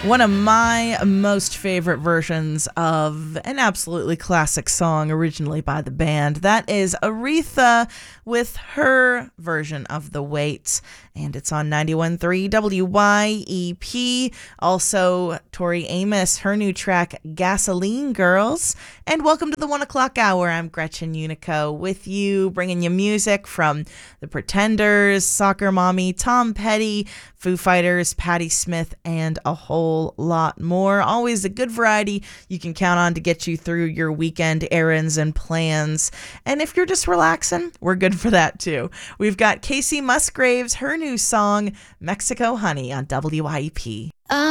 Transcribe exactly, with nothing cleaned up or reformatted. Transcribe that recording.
One of my most favorite versions of an absolutely classic song originally by the band. That is Aretha with her version of The Weight. And it's on ninety-one point three W Y E P. Also, Tori Amos, her new track, Gasoline Girls. And welcome to the one o'clock hour. I'm Gretchen Unico with you, bringing you music from The Pretenders, Soccer Mommy, Tom Petty, Foo Fighters, Patti Smith, and a whole lot more. Always a good variety you can count on to get you through your weekend errands and plans. And if you're just relaxing, we're good for that too. We've got Casey Musgraves, her new song, Mexico Honey, on W I E P.